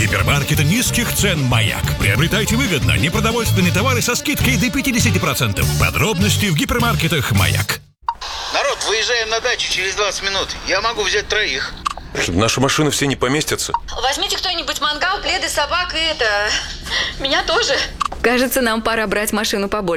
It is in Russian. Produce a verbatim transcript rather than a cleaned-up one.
Гипермаркеты низких цен «Маяк». Приобретайте выгодно непродовольственные товары со скидкой до пятьдесят процентов. Подробности в гипермаркетах «Маяк». Народ, выезжаем на дачу через двадцать минут. Я могу взять троих. Наши машины все не поместятся. Возьмите кто-нибудь мангал, пледы, собак и это... Меня тоже. Кажется, нам пора брать машину побольше.